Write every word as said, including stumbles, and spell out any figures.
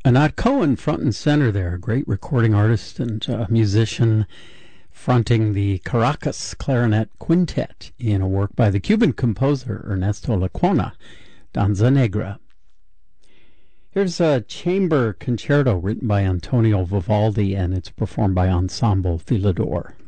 Anat Cohen front and center there, great recording artist and uh, musician, fronting the Caracas Clarinet Quintet in a work by the Cuban composer Ernesto Lecuona, Danza Negra. Here's a chamber concerto written by Antonio Vivaldi, and it's performed by Ensemble Filador.